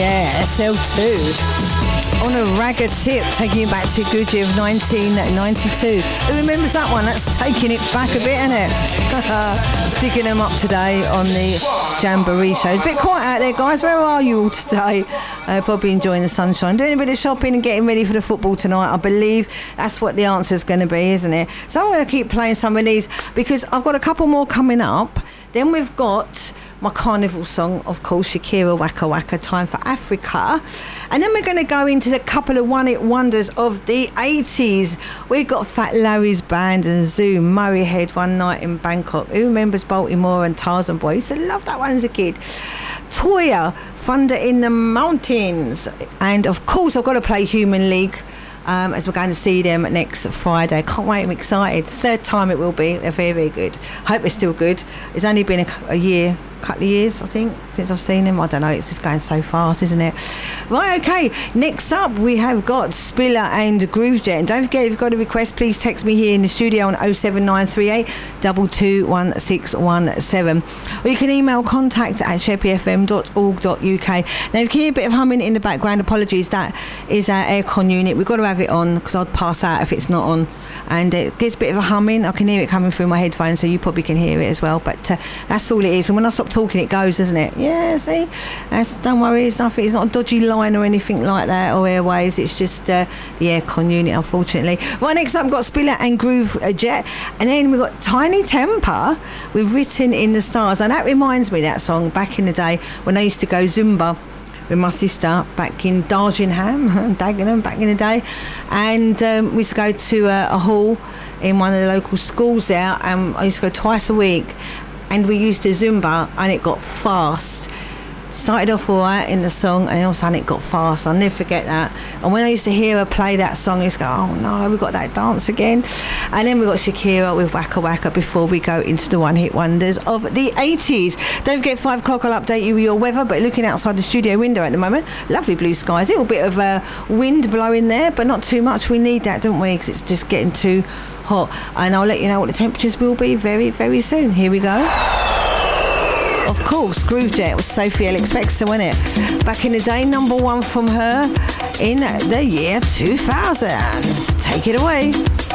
Yeah, SL2. On a ragga tip, taking you back to good year of 1992. Who remembers that one? That's taking it back a bit, isn't it? Digging them up today on the Jamboree show. It's a bit quiet out there, guys. Where are you all today? Probably enjoying the sunshine. Doing a bit of shopping and getting ready for the football tonight. I believe that's what the answer's going to be, isn't it? So I'm going to keep playing some of these because I've got a couple more coming up. Then we've got my carnival song, of course, Shakira, Waka Waka, Time for Africa. And then we're going to go into a couple of one-hit wonders of the 80s. We've got Fat Larry's Band and Zoom, Murray Head, One Night in Bangkok. Who remembers Baltimore and Tarzan Boy? I used to love that one as a kid. Toya, Thunder in the Mountains. And, of course, I've got to play Human League. As we're going to see them next Friday. Can't wait, I'm excited. Third time it will be. They're very, very good. Hope they're still good. It's only been a couple of years, I think, since I've seen them. I don't know, it's just going so fast, isn't it? Right, okay, next up we have got Spiller and Groovejet. And don't forget, if you've got a request, please text me here in the studio on 07938 221617, or you can email contact@sheppyfm.org.uk. Now, if you can hear a bit of humming in the background, apologies, that is our aircon unit. We've got to have it on because I'd pass out if it's not on, and it gets a bit of a humming. I can hear it coming through my headphones, so you probably can hear it as well, but that's all it is. And when I stop talking, it goes, doesn't it? Yeah, see, don't worry, it's nothing. It's not a dodgy line or anything like that, or airwaves. It's just the aircon unit, unfortunately. Right, next up we've got Spiller and Groovejet, and then we've got Tiny Temper with Written in the Stars. And that reminds me, that song, back in the day when I used to go Zumba with my sister back in Dagenham, Dagenham, back in the day, and we used to go to a hall in one of the local schools there, and I used to go twice a week, and we used to Zumba, and it got fast. Started off all right in the song, and all of a sudden it got fast. I'll never forget that. And when I used to hear her play that song, I used to go, oh no, we got that dance again. And then we got Shakira with Waka Waka before we go into the one-hit wonders of the 80s. Don't forget, 5 o'clock I'll update you with your weather, but looking outside the studio window at the moment, lovely blue skies. A little bit of wind blowing there, but not too much. We need that, don't we? Because it's just getting too hot. And I'll let you know what the temperatures will be very, very soon. Here we go. Of course, Groovejet was Sophie Ellis-Bextor, wasn't it? Back in the day, number one from her in the year 2000. Take it away.